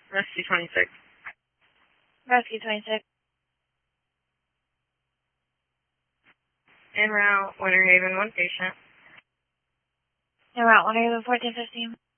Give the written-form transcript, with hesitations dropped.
Rescue 26. Rescue 26. En route, Winter Haven, one patient. En route, Winter Haven 1415.